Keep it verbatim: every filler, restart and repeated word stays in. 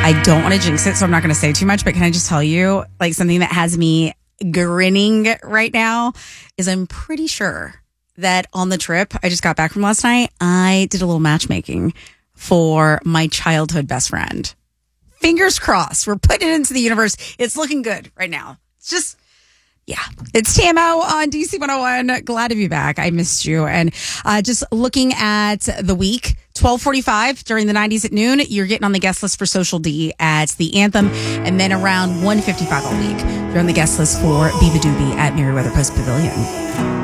I don't want to jinx it, so I'm not going to say too much, but can I just tell you, like, something that has me grinning right now is I'm pretty sure that on the trip I just got back from last night, I did a little matchmaking for my childhood best friend. Fingers crossed. We're putting it into the universe. It's looking good right now. It's just... Yeah, it's T M O on D C one oh one. Glad to be back. I missed you. And uh, just looking at the week, twelve forty-five during the nineties at noon, you're getting on the guest list for Social D at the Anthem. And then around one fifty-five all week, you're on the guest list for Biba Doobie at Meriwether Post Pavilion.